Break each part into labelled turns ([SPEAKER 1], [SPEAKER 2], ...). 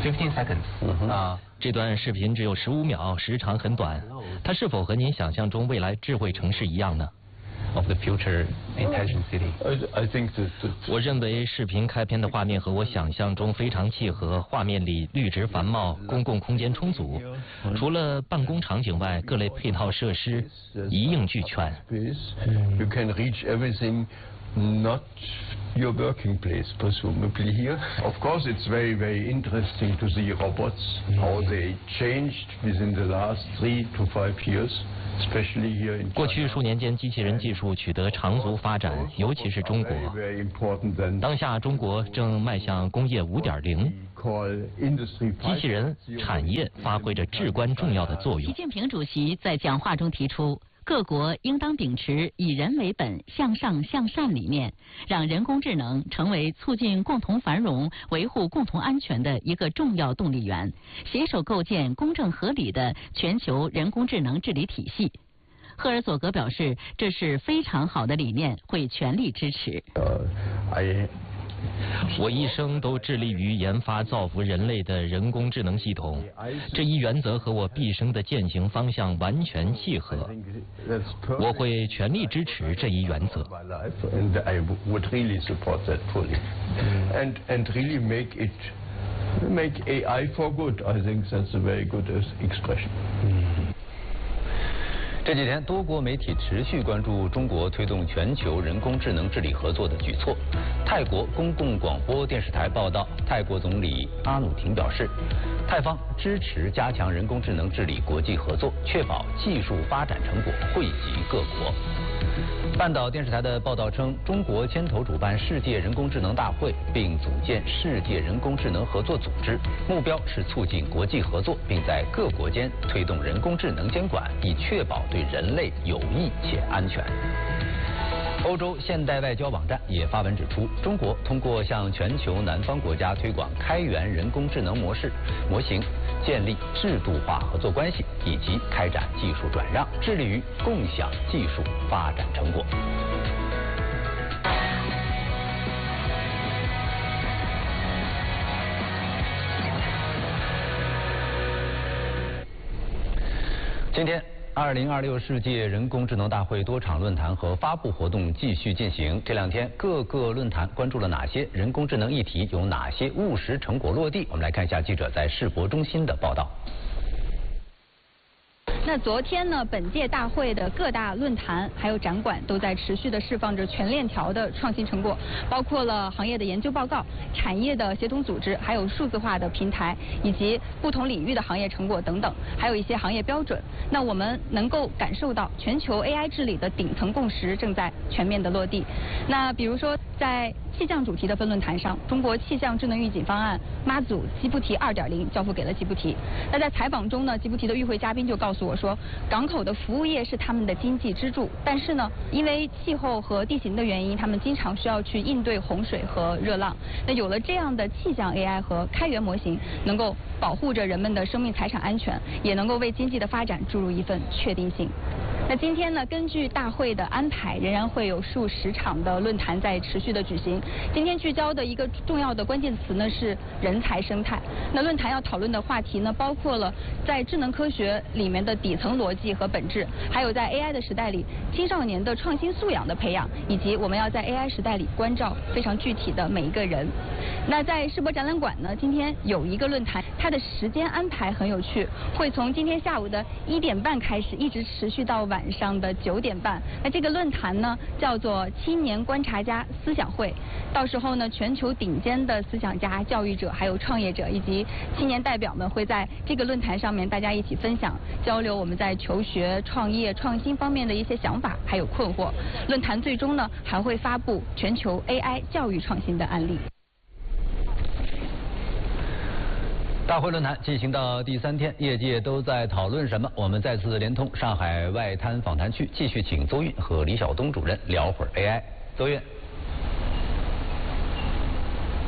[SPEAKER 1] 15 seconds.
[SPEAKER 2] 这段视频只有15秒，时长很短。它是否和您想象中未来智慧城市一样呢？
[SPEAKER 1] Of the future intelligent city.
[SPEAKER 3] I think that
[SPEAKER 2] 我认为视频开篇的画面和我想象中非常契合。画面里绿植繁茂，公共空间充足，除了办公场景外，各类配套设施一应俱全。
[SPEAKER 3] You can reach everything, not your working place, presumably here. Of course, it's very, very interesting to see robots, how they changed within the last 3 to 5 years.
[SPEAKER 2] 过去数年间，机器人技术取得长足发展，尤其是中国。当下，中国正迈向工业5.0，机器人产业发挥着至关重要的作用。
[SPEAKER 4] 习近平主席在讲话中提出，各国应当秉持以人为本、向上向善理念，让人工智能成为促进共同繁荣、维护共同安全的一个重要动力源，携手构建公正合理的全球人工智能治理体系。赫尔佐格表示，这是非常好的理念，会全力支持。
[SPEAKER 2] 我一生都致力于研发造福人类的人工智能系统，这一原则和我毕生的践行方向完全契合。我会全力支持这一原则。
[SPEAKER 3] And really make AI for good. I think that's a very good expression.
[SPEAKER 5] 这几天，多国媒体持续关注中国推动全球人工智能治理合作的举措。泰国公共广播电视台报道，泰国总理阿努廷表示，泰方支持加强人工智能治理国际合作，确保技术发展成果惠及各国。半岛电视台的报道称，中国牵头主办世界人工智能大会，并组建世界人工智能合作组织，目标是促进国际合作，并在各国间推动人工智能监管，以确保对人类有益且安全。欧洲现代外交网站也发文指出，中国通过向全球南方国家推广开源人工智能模型，建立制度化合作关系，以及开展技术转让，致力于共享技术发展成果。今天2026世界人工智能大会多场论坛和发布活动继续进行。这2天，各个论坛关注了哪些人工智能议题？有哪些务实成果落地？我们来看一下记者在世博中心的报道。
[SPEAKER 6] 那昨天呢，本届大会的各大论坛还有展馆都在持续的释放着全链条的创新成果，包括了行业的研究报告、产业的协同组织，还有数字化的平台，以及不同领域的行业成果等等，还有一些行业标准。那我们能够感受到全球 AI 治理的顶层共识正在全面的落地。那比如说在气象主题的分论坛上，中国气象智能预警方案妈祖吉布提 2.0 交付给了吉布提。那在采访中呢，吉布提的与会嘉宾就告诉我说，港口的服务业是他们的经济支柱，但是呢，因为气候和地形的原因，他们经常需要去应对洪水和热浪。那有了这样的气象 AI 和开源模型，能够保护着人们的生命财产安全，也能够为经济的发展注入一份确定性。那今天呢，根据大会的安排，仍然会有数十场的论坛在持续的举行。今天聚焦的一个重要的关键词呢是人才生态。那论坛要讨论的话题呢，包括了在智能科学里面的底层逻辑和本质，还有在 AI 的时代里青少年的创新素养的培养，以及我们要在 AI 时代里关照非常具体的每一个人。那在世博展览馆呢，今天有一个论坛，它的时间安排很有趣，会从今天下午的1点半开始，一直持续到晚上的9点半。那这个论坛呢，叫做青年观察家思想会。到时候呢，全球顶尖的思想家、教育者，还有创业者以及青年代表们会在这个论坛上面，大家一起分享、交流我们在求学、创业、创新方面的一些想法，还有困惑。论坛最终呢，还会发布全球 AI 教育创新的案例。
[SPEAKER 5] 大会论坛进行到第3天，业界都在讨论什么？我们再次连通上海外滩访谈区，继续请邹韵和李晓东主任聊会儿 AI。邹韵。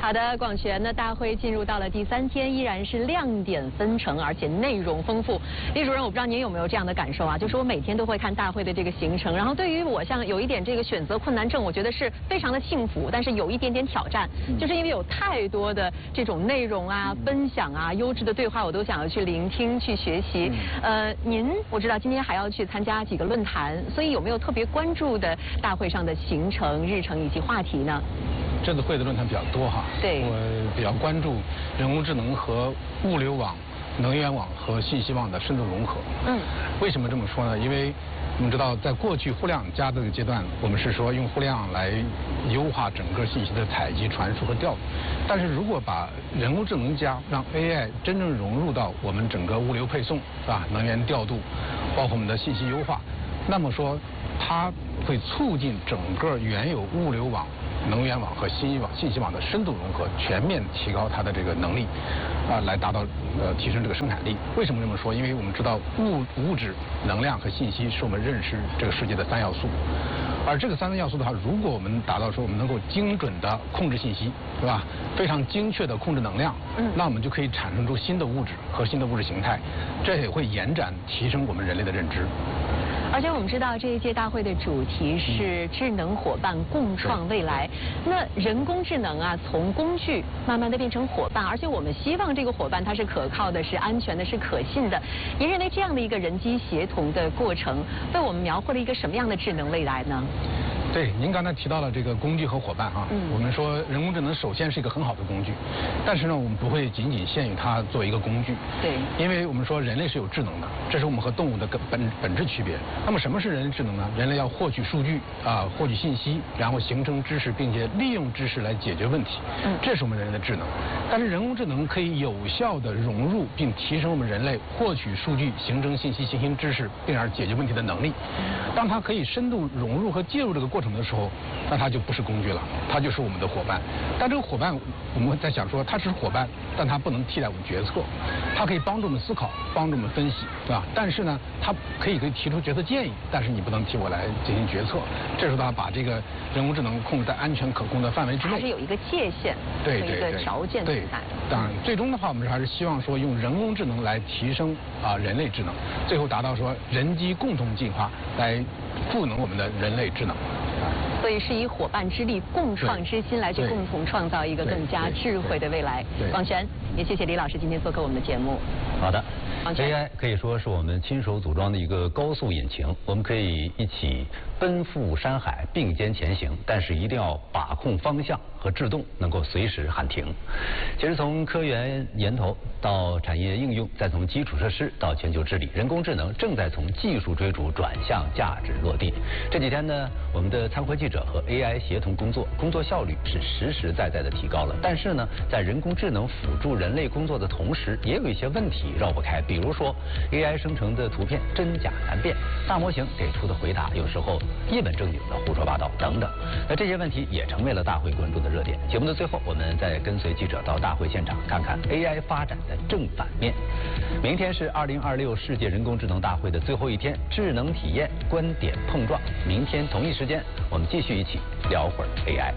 [SPEAKER 7] 好的，广泉的大会进入到了第3天，依然是亮点纷呈，而且内容丰富。李主任，我不知道您有没有这样的感受啊？就是我每天都会看大会的这个行程，然后对于我像有一点这个选择困难症，我觉得是非常的幸福，但是有一点点挑战，就是因为有太多的这种内容啊、分享啊、优质的对话，我都想要去聆听、去学习。您我知道今天还要去参加几个论坛，所以有没有特别关注的大会上的行程、日程以及话题呢？
[SPEAKER 8] 这次会的论坛比较多哈，
[SPEAKER 7] 对，
[SPEAKER 8] 我比较关注人工智能和物流网、能源网和信息网的深度融合。为什么这么说呢？因为我们知道，在过去互联网加这个阶段，我们是说用互联网来优化整个信息的采集、传输和调度。但是如果把人工智能加让 AI 真正融入到我们整个物流配送啊、能源调度，包括我们的信息优化，那么说它会促进整个原有物流网、能源网和信息网的深度融合，全面提高它的这个能力，来达到提升这个生产力。为什么这么说？因为我们知道物质、能量和信息是我们认识这个世界的3要素，而这个3要素的话，如果我们达到说我们能够精准的控制信息，对吧？非常精确的控制能量，那我们就可以产生出新的物质和新的物质形态，这也会延展提升我们人类的认知。
[SPEAKER 7] 而且我们知道这一届大会的主题是智能伙伴共创未来。那人工智能啊，从工具慢慢的变成伙伴，而且我们希望这个伙伴它是可靠的、是安全的、是可信的。您认为这样的一个人机协同的过程，为我们描绘了一个什么样的智能未来呢？
[SPEAKER 8] 对，您刚才提到了这个工具和伙伴啊，我们说人工智能首先是一个很好的工具，但是呢，我们不会仅仅限于它作为一个工具。
[SPEAKER 7] 对，
[SPEAKER 8] 因为我们说人类是有智能的，这是我们和动物的本质区别。那么什么是人类智能呢？人类要获取数据啊，获取信息，然后形成知识，并且利用知识来解决问题。这是我们人类的智能。但是人工智能可以有效地融入并提升我们人类获取数据、形成信息、形成知识，并而解决问题的能力。当它可以深度融入和介入这个过程的时候，那它就不是工具了，它就是我们的伙伴。但这个伙伴，我们在想说，它是伙伴，但它不能替代我们决策，它可以帮助我们思考，帮助我们分析，对吧？但是呢，它可以提出决策建议，但是你不能替我来进行决策。这时候它把这个人工智能控制在安全可控的范围之内，
[SPEAKER 7] 还是有一个界限，
[SPEAKER 8] 对
[SPEAKER 7] 一个条件存在。
[SPEAKER 8] 当然，最终的话，我们还是希望说用人工智能来提升人类智能，最后达到说人机共同进化，来赋能我们的人类智能。
[SPEAKER 7] 所以是以伙伴之力、共创之心来去共同创造一个更加智慧的未来。广泉，也谢谢李老师今天做客我们的节目。
[SPEAKER 5] 好的 ，AI 可以说是我们亲手组装的一个高速引擎，我们可以一起奔赴山海，并肩前行，但是一定要把控方向和制动，能够随时喊停。其实从科研源头到产业应用，再从基础设施到全球治理，人工智能正在从技术追逐转向价值落地。这几天呢，我们的参会记者和 AI 协同工作效率是实实在在的提高了。但是呢，在人工智能辅助人类工作的同时，也有一些问题绕不开，比如说 AI 生成的图片真假难辨，大模型给出的回答有时候一本正经的胡说八道等等。那这些问题也成为了大会关注的热点。节目的最后，我们再跟随记者到大会现场看看 AI 发展的正反面。明天是2026世界人工智能大会的最后一天，智能体验观点碰撞。明天同一时间，我们继续一起聊会儿 AI。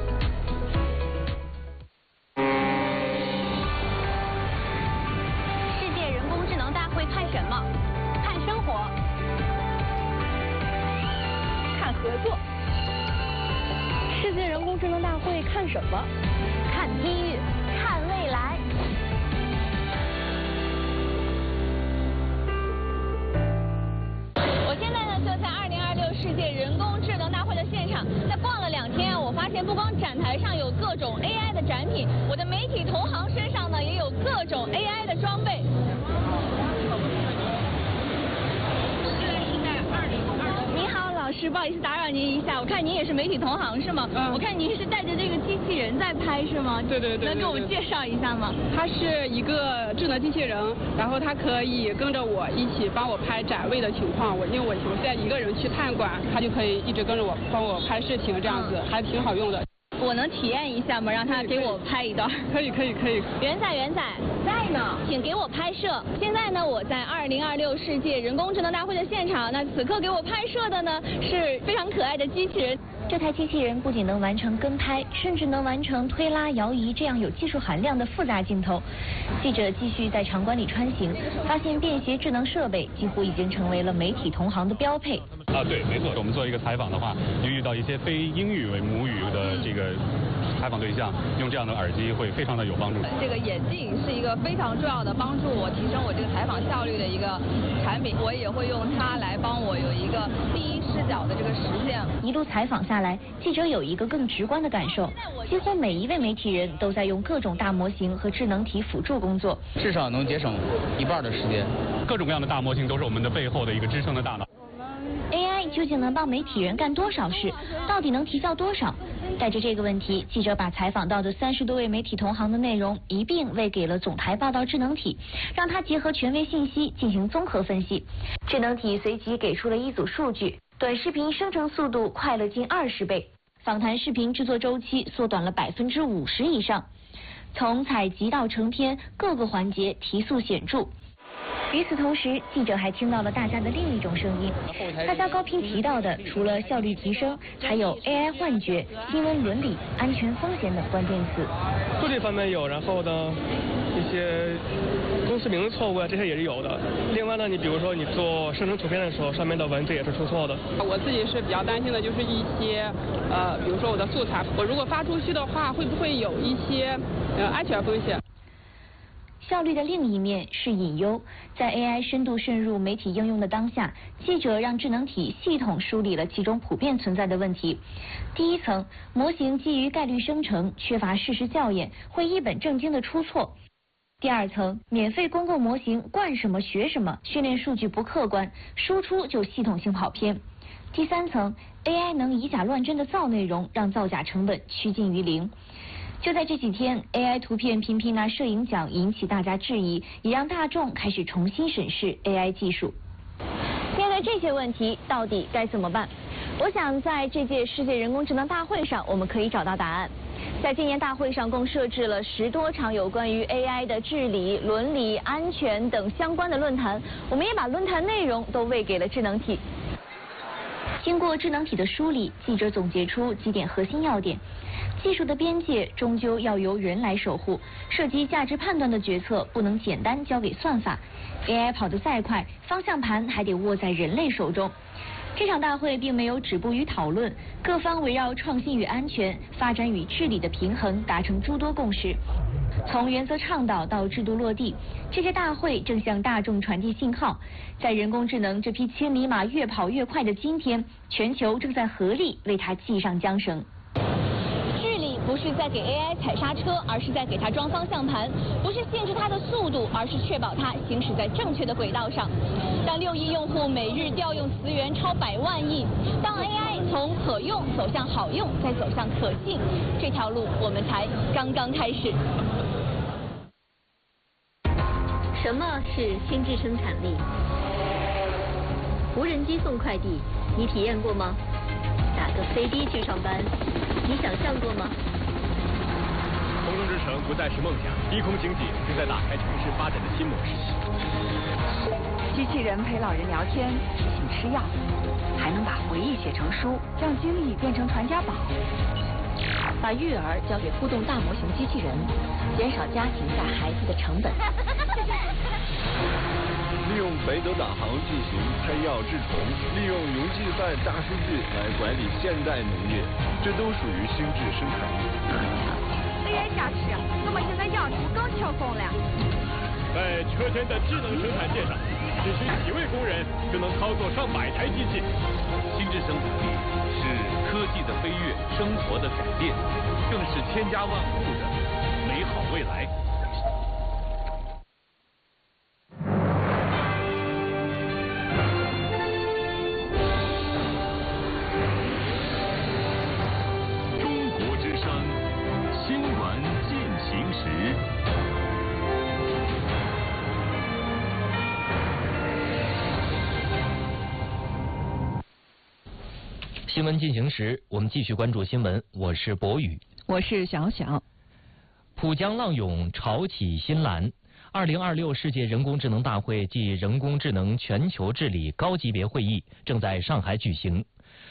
[SPEAKER 6] 世界人工智能大会看什么？看生活，看合作。世界人工智能大会看什么？看机遇，看未来。我现在呢就在2026世界人工智能大会的现场，在逛了2天啊，我发现不光展台上有各种 AI 的展品，我的媒体同行身上呢也有各种 AI 的装备。您好，老师，不好意思打扰您一下，我看您也是媒体同行是吗？我看您是带着这个机器人在拍是吗？
[SPEAKER 9] 对。
[SPEAKER 6] 能给我们介绍一下吗？
[SPEAKER 9] 它是一个智能机器人，然后它可以跟着我一起帮我拍展位的情况。因为我现在一个人去探馆，它就可以一直跟着我帮我拍事情，这样子还挺好用的。
[SPEAKER 6] 我能体验一下吗？让他给我拍一段。
[SPEAKER 9] 可以。
[SPEAKER 6] 元仔在呢，请给我拍摄。现在呢，我在2026世界人工智能大会的现场。那此刻给我拍摄的呢是非常可爱的机器人。
[SPEAKER 10] 这台机器人不仅能完成跟拍，甚至能完成推拉、摇移这样有技术含量的复杂镜头。记者继续在场馆里穿行，发现便携智能设备几乎已经成为了媒体同行的标配。
[SPEAKER 11] 对，没错，我们做一个采访的话，就遇到一些非英语为母语的这个采访对象，用这样的耳机会非常的有帮助。
[SPEAKER 12] 这个眼镜是一个非常重要的帮助我提升我这个采访效率的一个产品，我也会用它来帮我有一个第一视角的这个实现。
[SPEAKER 10] 一路采访下来，记者有一个更直观的感受，几乎每一位媒体人都在用各种大模型和智能体辅助工作，
[SPEAKER 13] 至少能节省1半的时间。
[SPEAKER 11] 各种各样的大模型都是我们的背后的一个支撑的大脑。
[SPEAKER 10] AI 究竟能帮媒体人干多少事？到底能提效多少？带着这个问题，记者把采访到的30多位媒体同行的内容一并喂给了总台报道智能体，让它结合权威信息进行综合分析。智能体随即给出了一组数据：短视频生成速度快了近20倍，访谈视频制作周期缩短了50%以上，从采集到成片各个环节提速显著。与此同时，记者还听到了大家的另一种声音。大家高频提到的，除了效率提升，还有 AI 幻觉、新闻伦理、安全风险等关键词。
[SPEAKER 14] 数据方面有，然后呢，一些公司名错误啊，这些也是有的。另外呢，你比如说你做生成图片的时候，上面的文字也是出错的。
[SPEAKER 9] 我自己是比较担心的，就是一些比如说我的素材，我如果发出去的话，会不会有一些安全风险？
[SPEAKER 10] 效率的另一面是隐忧，在 AI 深度渗入媒体应用的当下，记者让智能体系统梳理了其中普遍存在的问题。第一层，模型基于概率生成，缺乏事实校验，会一本正经的出错。第二层，免费公共模型惯什么学什么，训练数据不客观，输出就系统性跑偏。第三层 ，AI 能以假乱真的造内容，让造假成本趋近于零。就在这几天 ，AI 图片频频拿摄影奖引起大家质疑，也让大众开始重新审视 AI 技术。面对这些问题，到底该怎么办？我想在这届世界人工智能大会上，我们可以找到答案。在今年大会上，共设置了10多场有关于 AI 的治理、伦理、安全等相关的论坛，我们也把论坛内容都喂给了智能体。经过智能体的梳理，记者总结出几点核心要点。技术的边界终究要由人来守护，涉及价值判断的决策不能简单交给算法。AI 跑得再快，方向盘还得握在人类手中。这场大会并没有止步于讨论，各方围绕创新与安全、发展与治理的平衡达成诸多共识。从原则倡导到制度落地，这届大会正向大众传递信号。在人工智能这匹千里马越跑越快的今天，全球正在合力为它系上缰绳。不是在给 AI 踩刹车，而是在给它装方向盘；不是限制它的速度，而是确保它行驶在正确的轨道上。当6亿用户每日调用词源超100万亿，当 AI 从可用走向好用，再走向可信，这条路我们才刚刚开始。
[SPEAKER 15] 什么是心智生产力？无人机送快递，你体验过吗？打个飞的去上班，你想象过吗？
[SPEAKER 16] 空中之城不再是梦想，低空经济正在打开城市发展的新模式。
[SPEAKER 17] 机器人陪老人聊天，提醒吃药，还能把回忆写成书，让经历变成传家宝。
[SPEAKER 15] 把育儿交给互动大模型机器人，减少家庭带孩子的成本。
[SPEAKER 18] 利用北斗导航进行拍药治虫，利用云计算大数据来管理现代农业，这都属于心智生产力。
[SPEAKER 17] AI 驾驶，我们现在要求更强风了。
[SPEAKER 16] 在车间的智能生产线上，只需几位工人就能操作上100台机器。
[SPEAKER 19] 心智生产力是科技的飞跃，生活的改变，更是千家万户的美好未来。
[SPEAKER 2] 新闻进行时，我们继续关注新闻。我是博宇，
[SPEAKER 20] 我是小小。
[SPEAKER 2] 浦江浪涌潮起新澜，2026世界人工智能大会暨人工智能全球治理高级别会议正在上海举行。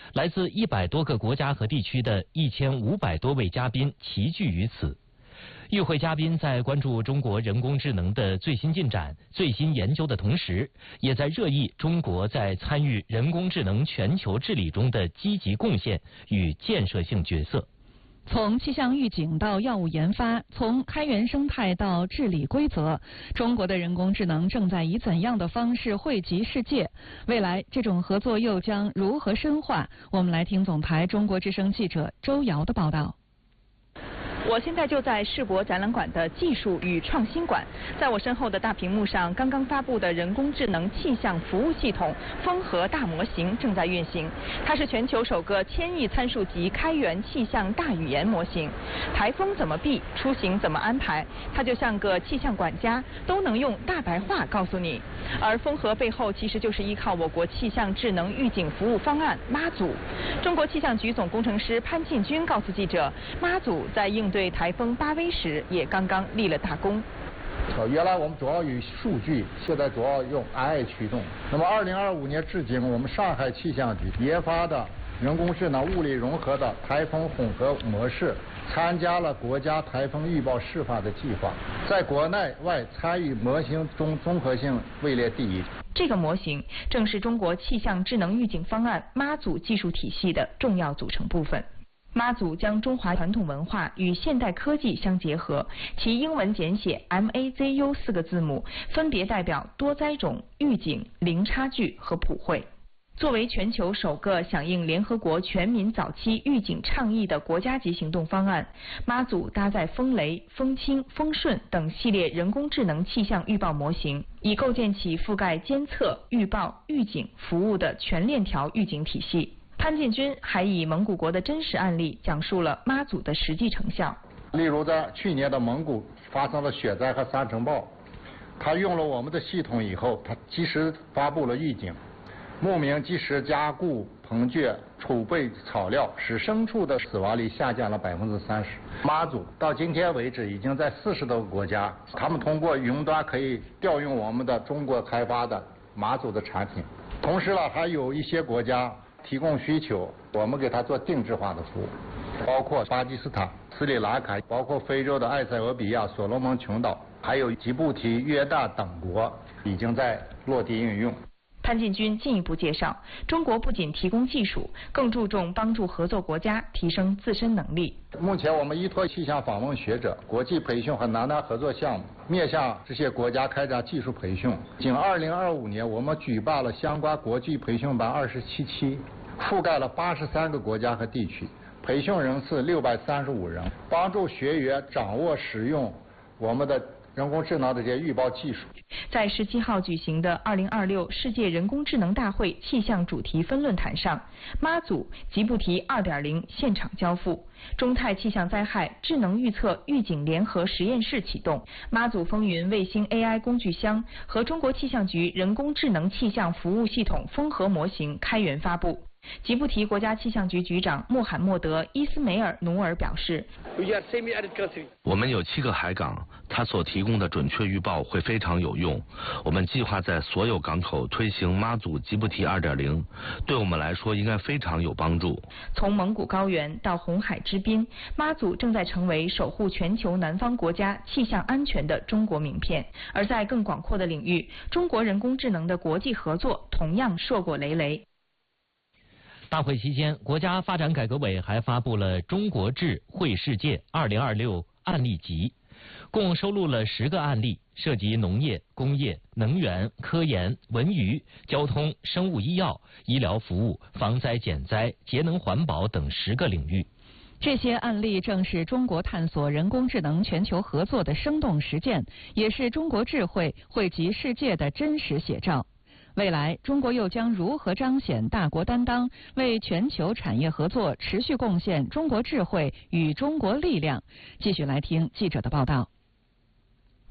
[SPEAKER 2] 来自100多个国家和地区的1500多位嘉宾齐聚于此。与会嘉宾在关注中国人工智能的最新进展、最新研究的同时，也在热议中国在参与人工智能全球治理中的积极贡献与建设性角色。
[SPEAKER 20] 从气象预警到药物研发，从开源生态到治理规则，中国的人工智能正在以怎样的方式惠及世界？未来这种合作又将如何深化？我们来听总台中国之声记者周瑶的报道。
[SPEAKER 21] 我现在就在世博展览馆的技术与创新馆，在我身后的大屏幕上，刚刚发布的人工智能气象服务系统风和大模型正在运行。它是全球首个1000亿参数级开源气象大语言模型。台风怎么避，出行怎么安排，它就像个气象管家，都能用大白话告诉你。而风和背后其实就是依靠我国气象智能预警服务方案妈祖。中国气象局总工程师潘进军告诉记者，妈祖在应对台风巴威时也刚刚立了大功。
[SPEAKER 22] 原来我们主要以数据，现在主要用 AI 驱动。那么2025年至今，我们上海气象局研发的人工智能物理融合的台风混合模式，参加了国家台风预报示范的计划，在国内外参与模型中综合性位列第1。
[SPEAKER 21] 这个模型正是中国气象智能预警方案妈祖技术体系的重要组成部分。妈祖将中华传统文化与现代科技相结合，其英文简写 MAZU 4个字母分别代表多灾种、预警、零差距和普惠。作为全球首个响应联合国全民早期预警倡议的国家级行动方案，妈祖搭载风雷、风清、风顺等系列人工智能气象预报模型，以构建起覆盖监测、预报、预警服务的全链条预警体系。潘进军还以蒙古国的真实案例讲述了妈祖的实际成效。
[SPEAKER 22] 例如在去年的蒙古发生了雪灾和沙尘暴，他用了我们的系统以后，他及时发布了预警，牧民及时加固棚圈，储备草料，使牲畜的死亡率下降了30%。妈祖到今天为止已经在40多个国家，他们通过云端可以调用我们的中国开发的妈祖的产品。同时还有一些国家提供需求，我们给他做定制化的服务，包括巴基斯坦、斯里兰卡，包括非洲的埃塞俄比亚、所罗门群岛，还有吉布提、约旦等国已经在落地应用。
[SPEAKER 21] 潘进军进一步介绍，中国不仅提供技术，更注重帮助合作国家提升自身能力。
[SPEAKER 22] 目前我们依托气象访问学者、国际培训和南南合作项目，面向这些国家开展技术培训。仅2025年，我们举办了相关国际培训班27期，覆盖了83个国家和地区，培训人次635人，帮助学员掌握使用我们的人工智能的这些预报技术。
[SPEAKER 21] 在17号举行的2026世界人工智能大会气象主题分论坛上，妈祖吉布提 2.0 现场交付，中泰气象灾害智能预测预警联合实验室启动，妈祖风云卫星 AI 工具箱和中国气象局人工智能气象服务系统风和模型开源发布。吉布提国家气象局局长穆罕默德·伊斯梅尔·努尔表示，
[SPEAKER 23] 我们有7个海港，它所提供的准确预报会非常有用。我们计划在所有港口推行妈祖吉布提 2.0， 对我们来说应该非常有帮助。
[SPEAKER 21] 从蒙古高原到红海之滨，妈祖正在成为守护全球南方国家气象安全的中国名片。而在更广阔的领域，中国人工智能的国际合作同样硕果累累。
[SPEAKER 2] 大会期间，国家发展改革委还发布了《中国智慧世界2026案例集》，共收录了10个案例，涉及农业、工业、能源、科研、文娱、交通、生物医药、医疗服务、防灾减灾、节能环保等10个领域。
[SPEAKER 20] 这些案例正是中国探索人工智能全球合作的生动实践，也是中国智慧惠及世界的真实写照。未来，中国又将如何彰显大国担当，为全球产业合作持续贡献中国智慧与中国力量？继续来听记者的报道。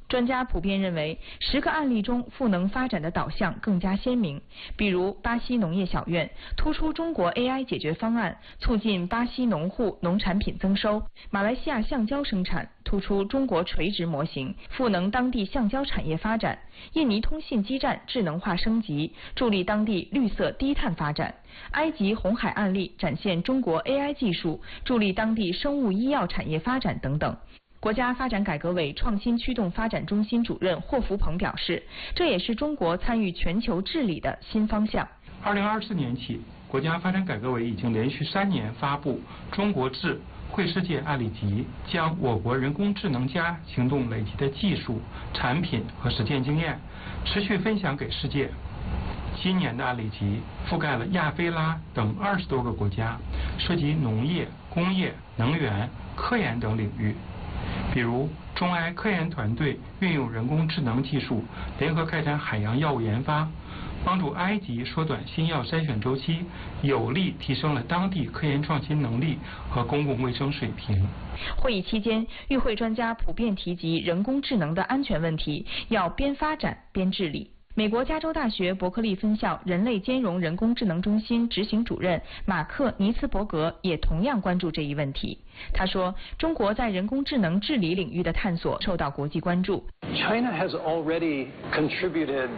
[SPEAKER 21] 专家普遍认为，10个案例中赋能发展的导向更加鲜明。比如巴西农业小院突出中国 AI 解决方案，促进巴西农户农产品增收；马来西亚橡胶生产突出中国垂直模型，赋能当地橡胶产业发展；印尼通信基站智能化升级，助力当地绿色低碳发展；埃及红海案例展现中国 AI 技术，助力当地生物医药产业发展等等。国家发展改革委创新驱动发展中心主任霍福鹏表示，这也是中国参与全球治理的新方向。
[SPEAKER 1] 2024年起，国家发展改革委已经连续3年发布《中国智惠世界案例集》，将我国人工智能+行动累积的技术、产品和实践经验持续分享给世界。今年的案例集覆盖了亚非拉等20多个国家，涉及农业、工业、能源、科研等领域。比如，中埃科研团队运用人工智能技术，联合开展海洋药物研发，帮助埃及缩短新药筛选周期，有力提升了当地科研创新能力和公共卫生水平。
[SPEAKER 21] 会议期间，与会专家普遍提及人工智能的安全问题，要边发展边治理。美国加州大学伯克利分校人类兼容人工智能中心执行主任马克·尼茨伯格也同样关注这一问题。他说，中国在人工智能治理领域的探索受到国际关注。
[SPEAKER 3] China has already contributed